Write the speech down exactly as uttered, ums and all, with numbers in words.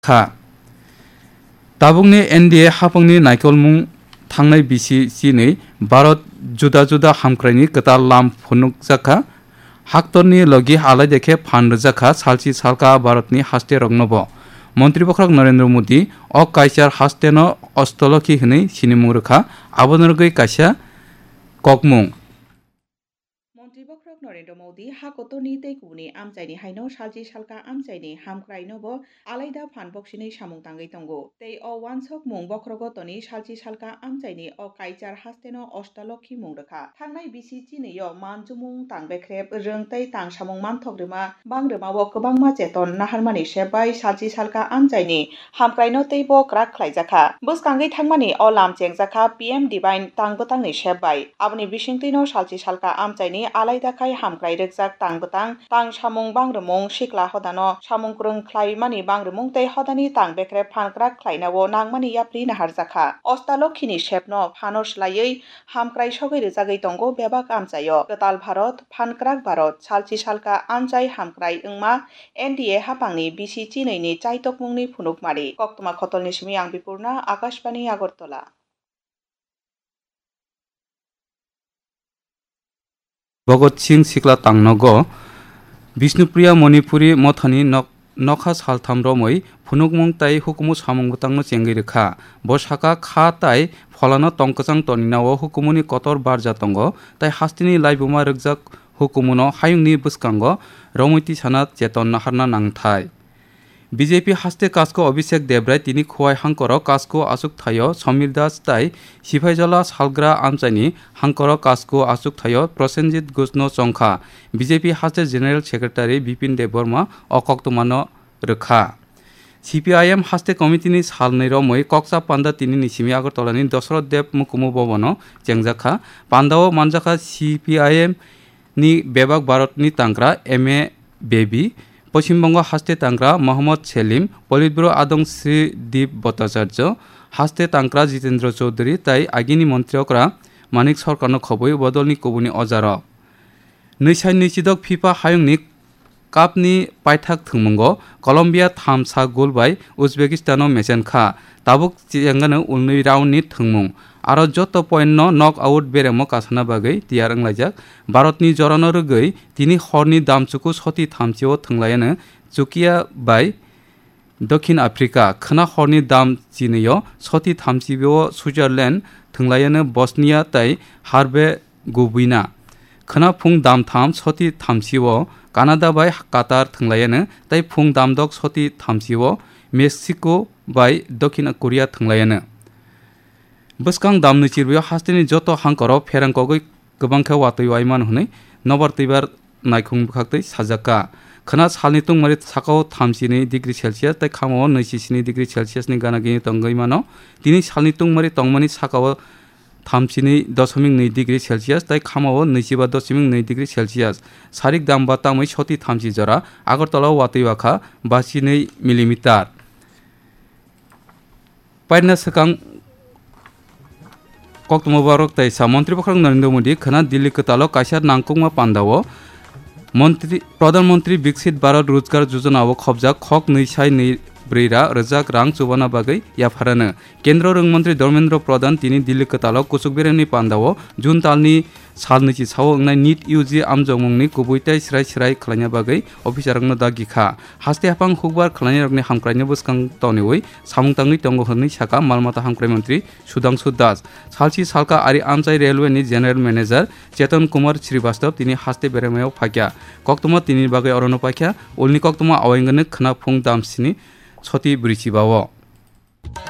खा ताबुंनि एनडिए हाफंनि नायकलमुं थांनाय बिसि चिनै भारत जुदा जुदा हामख्रायनि कताल लाम फुनुकजाखा हाक्तरनि लगी आलाय देखे फानरजाखा सालची सालका भारतनि हास्ते रंनब मंत्री बखरक नरेंद्र मोदी अ कायचार हास्तेन अस्तलखि हनै सिनिमुरखा आबनरगै कायसा ककमुं मंत्री बखरक नरेंद्र मोदी हाकतनि तैकुनि आमचाइनि हाइनो सालची सालका आमचाइनि हामख्रायनोबो आलायदा फानबक्सिनै सामुं तांगै तंगो तै अ वानसक मुं बखरगतनि सालची सालका आमचाइनि अ कायचार हास्तेन अष्टलखि मुं रखा थांनाय बिसि चिनैयो मानजुमुं तांबेख्रेब रोंतै तां सामुं मानथग्रिमा बांग्रोमावो गोबांमा चेतन नाहारमानि सेबबाय सालची सालका आमचाइनि हामख्रायनो तैबो क्राक ख्लायजाखा बोसकांगै थांमानि अ लामचेंजाखा पीएम डिवाइन तांबोतांनि सेबबाय आबनि बिसिंतैनो सालची सालका आमचाइनि आलायदाखाय हामख्राय रेगजाक तांबोतां तां सामुं बांग्रोमुं सिख्ला हदानो सामुं क्रुं ख्लायमानि बांग्रोमुं तै हदानि तांबेख्रेब फानक्राक ख्लायनावो नांमानि याप्रि नाहारजाखा अष्टालखिनि सेबनो फानसलायै हामख्राय सगै रोजागै तंगो बेबाक आमचायो कताल भारत फानक्राक भारत सालची सालका आमचाय हामख्राय ओंमा एनडीए हापांनि बिसि चिनैनि चाइतकमुंनि फुनुकमारि कक्तमा खतलनि सिमी आं बिपुर्ना आकाशबाणी आगरतला। भगत सिंह सिक्ला तांनग विष्णुप्रिया मणिपुरी मथानि नखा सालथाम रमै फुनुकमुं ताई हुकुमु सामुंगतांनो चेंगै रेखा बसाका खा ताई फलानो तंकचां तनिनावो हुकुमुनि कतर बारजा तंग ताई हास्तिनि लाइबुमा रगजाक हुकुमुनो हायुंनि बसकांग रमैति साना चेतन नाहारना नांथाय बीजेपी हास्ते कास्को अभिषेक देबराय तिनी खुवाय हांकर कास्को आसुक थायो समीर दास ताई सिफाइजला सालग्रा आमचाइनि हांकर कास्को आसुक थायो Prasenjit गुस्नो चंखा BJP हास्ते general secretary Bipin Debbarma अकक्तमानो रोखा सीपीआईएम हास्ते कमिटिनि सालनै रमै कक्सा पान्डा तिनी निसिमी आगरतलानि दशरथ देव मुकुमु भवनो चेंजाखा पान्डाओ मानजाखा सीपीआईएम नि बेबाक भारतनि तांग्रा M A baby Paschim Banga हास्ते तांग्रा Mohammad सेलिम पलिटब्यूरो आदम श्री दीप भट्टाचार्य हास्ते तांग्रा जितेंद्र चौधरी ताई आगिनी मंत्रियकरा मानिक सरकारनो खबै बदलनि कबुनि अजार नैसाय नैजिदक फिफा हायुंनि कापनि पाइथाक थंमंग कलम्बिया थाम सा गोल बाय उजबेकिस्तानो मेसेनखा ताबुक जेंगानो उलनै राउन्डनि थंमं आरो जत पॉइंट नक आउट बेरेमो कासना बागै तियार अंलायजाक भारतनि जरानो रगै तिनी हरनि दामचुकु सती थामथियाव थंलायानो चुकिया बाय दक्षिण आफ्रिका खना हरनि दाम चिनैयो सती थामथियाव सुइजारलैंड थंलायानो बस्निया ताई हार्बे गुबिना खना फुं दाम थाम सती थामथियाव कानाडा बाय कातार थंलायानो ताई फुं दामदक सती थामथियाव मेक्सिको बाय दक्षिण कोरिया थंलायानो बसकां दामनो चिरबियाव हास्तेनि जत हांकर फेरांकगै गोबांखा वातैवायमान हनै नबर तैबार नायखुं बखाक्तै साजाका खना सालनि तुंमारि साकाव थामजिनै डिग्री सेलसियास ताई खामाव नैजिस्नि डिग्री सेलसियासनि गानागिनि तंगैमानो दिनै सालनि तुंमारि तंमानि साकाव थामजिनै दशमिक नै डिग्री सेलसियास ताई खामाव नैजिबा दशमिक नै डिग्री सेलसियास सारिक दाम बातामै सती थामजि जरा आगरतलाव वातैवाखा बाजिनै मिलिमिटार पायना सकां कक्तमा बारक ताइसा मंत्री बखरक नरेंद्र मोदी खना दिल्ली कतालो कायसार नांकुमा पांडावो मंत्री प्रधानमंत्री विकसित भारत रोजगार योजनावो खबजा खक नैसाय नै ब्रैरा रजाक रां चुबाना बागै याफारानो केंद्र रोंमंत्री धर्मेंद्र प्रधान तिनी दिल्ली कतालो कुसुकबेरेनि पांडावो जुन तालनि सालनैचि साव अंनाय नीट यूजी आमजमुंनि गुबैताय स्राय स्राय खलायना बागै अफिसारनो दागिखा हास्ते हाफां हुकबार खलायना रगनि हामख्रायनो बसकां तनेवै सामुंतांनि तंग हरनि साका मालमाता हामख्राय मंत्री सुधांशु दास सालची सालका आरि आमचाय रेलवेनि जेनेरेल मैनेजर चेतन कुमार श्रीवास्तव तिनी हास्ते बेरेमायाव फाक्या कक्तमा तिनी बागै अरनो पाख्या उलनि कक्तमा अवेंगनो खना फुं दामसिनि सती ब्रिचिबावो।